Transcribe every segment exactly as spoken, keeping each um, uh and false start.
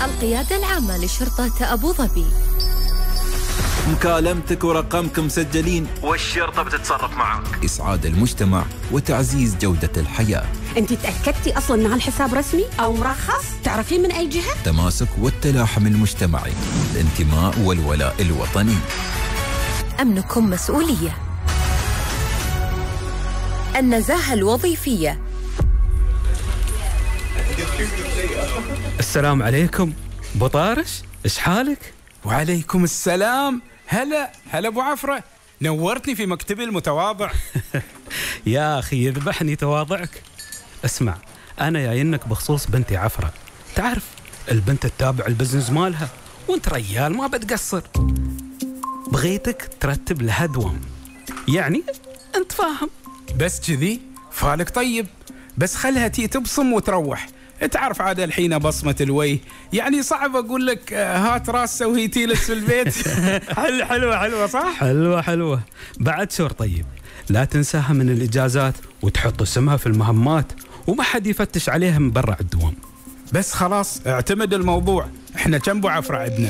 القيادة العامة لشرطة أبو ظبي. مكالمتك ورقمك مسجلين والشرطة بتتصرف معك. إسعاد المجتمع وتعزيز جودة الحياة. أنت تأكدتي أصلاً أن الحساب رسمي أو مرخص؟ تعرفين من أي جهة؟ تماسك والتلاحم المجتمعي، الانتماء والولاء الوطني. أمنكم مسؤولية. النزاهة الوظيفية. السلام عليكم ابو طارش، ايش حالك؟ وعليكم السلام. هلا هلا ابو عفرة، نورتني في مكتبي المتواضع. يا اخي يذبحني تواضعك. اسمع، انا جاينك بخصوص بنتي عفرة. تعرف البنت تتابع البزنس مالها وانت ريال ما بتقصر. بغيتك ترتب لها دوام، يعني انت فاهم. بس كذي فالك طيب، بس خلها تي تبصم وتروح. تعرف عاد الحين بصمة الوجه، يعني صعب أقول لك هات راسه وهي تيلس في البيت. حل حلوة حلوة صح؟ حلوة حلوة. بعد شور طيب، لا تنساها من الإجازات وتحط اسمها في المهمات وما حد يفتش عليها من برا الدوام. بس خلاص اعتمد الموضوع، احنا كم ابو عفرة عندنا.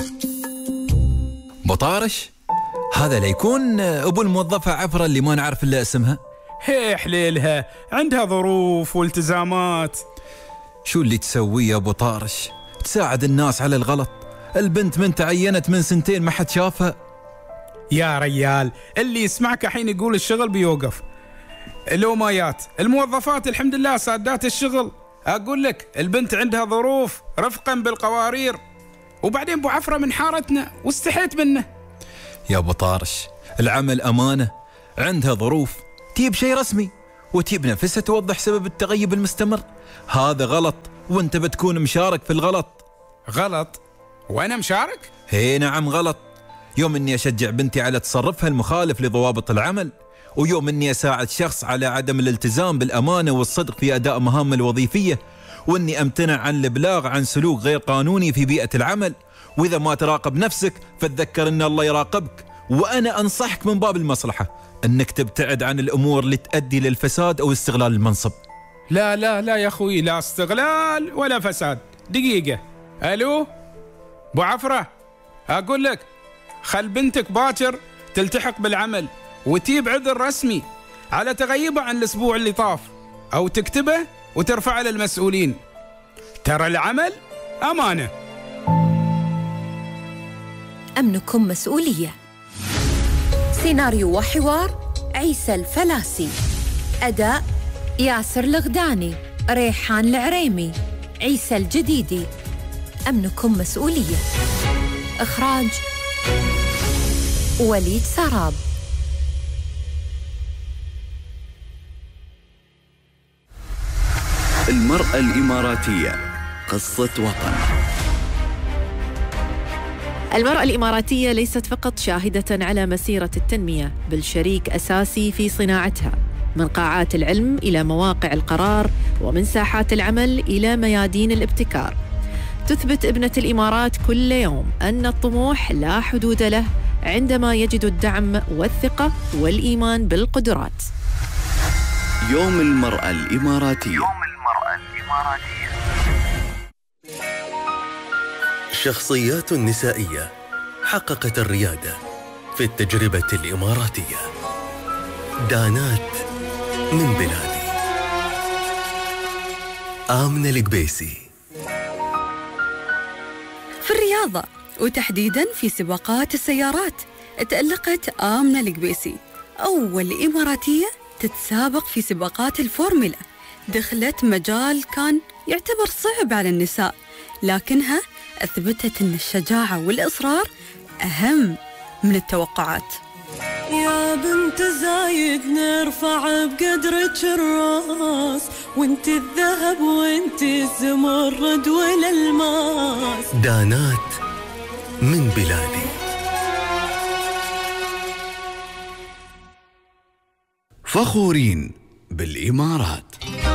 بطارش هذا ليكون ابو الموظفة عفرة اللي ما نعرف الا اسمها. هي حليلها عندها ظروف والتزامات. شو اللي تسويه يا ابو طارش؟ تساعد الناس على الغلط. البنت من تعينت من سنتين ما حد شافها. يا ريال اللي يسمعك الحين يقول الشغل بيوقف. لو مايات الموظفات الحمد لله سادات الشغل. اقول لك البنت عندها ظروف رفقا بالقوارير، وبعدين ابو عفرة من حارتنا واستحيت منه. يا ابو طارش العمل امانه، عندها ظروف تجيب شيء رسمي وتجيب نفسها توضح سبب التغيب المستمر. هذا غلط وانت بتكون مشارك في الغلط. غلط؟ وانا مشارك؟ هي نعم غلط. يوم اني اشجع بنتي على تصرفها المخالف لضوابط العمل، ويوم اني اساعد شخص على عدم الالتزام بالامانه والصدق في اداء مهامه الوظيفيه، واني امتنع عن الابلاغ عن سلوك غير قانوني في بيئه العمل. واذا ما تراقب نفسك فتذكر ان الله يراقبك. وانا انصحك من باب المصلحه انك تبتعد عن الامور اللي تؤدي للفساد او استغلال المنصب. لا لا لا يا اخوي، لا استغلال ولا فساد. دقيقه، الو ابو عفرة، اقول لك خل بنتك باكر تلتحق بالعمل وتجيب عذر رسمي على تغيبها عن الاسبوع اللي طاف، او تكتبه وترفعه للمسؤولين. ترى العمل امانه. أمنكم مسؤولية. سيناريو وحوار عيسى الفلاسي. أداء ياسر الغداني، ريحان العريمي، عيسى الجديدي. أمنكم مسؤولية. إخراج وليد سراب. المرأة الإماراتية، قصة وطن. المرأة الإماراتية ليست فقط شاهدة على مسيرة التنمية، بل شريك أساسي في صناعتها، من قاعات العلم إلى مواقع القرار، ومن ساحات العمل إلى ميادين الابتكار. تثبت ابنة الإمارات كل يوم أن الطموح لا حدود له عندما يجد الدعم والثقة والإيمان بالقدرات. يوم المرأة الإماراتية. يوم المرأة الإماراتية. شخصيات نسائية حققت الريادة في التجربة الإماراتية. دانات من بلادي. آمنة القبيسي. في الرياضة وتحديداً في سباقات السيارات تألقت آمنة القبيسي، أول إماراتية تتسابق في سباقات الفورمولا. دخلت مجال كان يعتبر صعب على النساء، لكنها أثبتت أن الشجاعة والإصرار أهم من التوقعات. يا بنت زايد نرفع بقدرك الراس، وانت الذهب وانت الزمرد والألماس. دانات من بلادي. فخورين بالإمارات.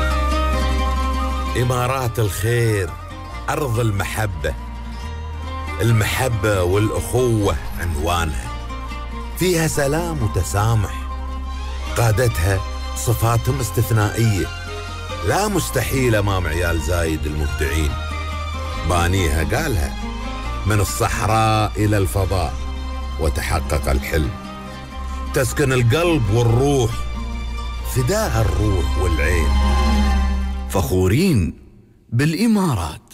إمارات الخير، أرض المحبة. المحبة والأخوة عنوانها، فيها سلام وتسامح. قادتها صفاتهم استثنائية، لا مستحيل أمام عيال زايد المبدعين. بانيها قالها من الصحراء إلى الفضاء وتحقق الحلم. تسكن القلب والروح فداء الروح والعين. فخورين بالإمارات.